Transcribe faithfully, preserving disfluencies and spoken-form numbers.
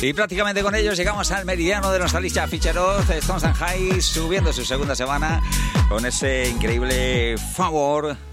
Y prácticamente con ellos llegamos al meridiano de nuestra lista Ficheros. Stones and High subiendo su segunda semana con ese increíble Favor.